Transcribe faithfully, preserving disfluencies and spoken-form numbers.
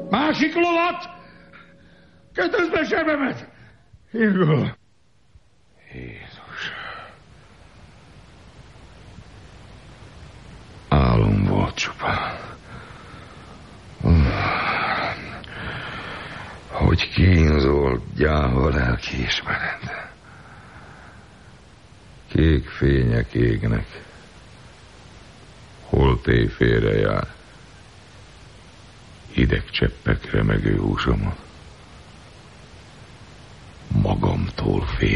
Másik lovat! Kötözd be sebemet! Igor! Jézus! Álom volt csupán. Hogy kínzol, gyáva lelkiismered. Kék fények égnek. Holt éjfélre jár. Hideg cseppek remegő húsomon. Magamtól fél.